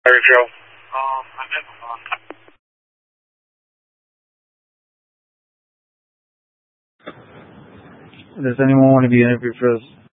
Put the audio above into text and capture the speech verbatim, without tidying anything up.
Larry Joe. Does anyone want to be interviewed for this?